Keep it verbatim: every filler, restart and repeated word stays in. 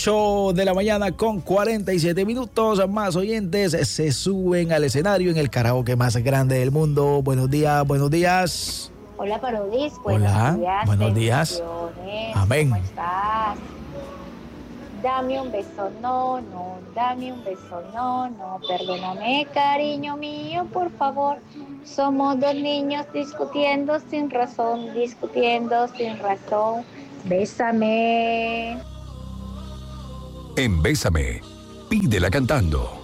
ocho de la mañana con cuarenta y siete minutos. Más oyentes se suben al escenario en el karaoke más grande del mundo. Buenos días, buenos días. Hola, Parodies. Buenos Hola, días. buenos días. Amén. ¿Cómo estás? Dame un beso, no, no. Dame un beso, no, no. Perdóname, cariño mío, por favor. Somos dos niños discutiendo sin razón, discutiendo sin razón. Bésame. En Bésame, pídela cantando.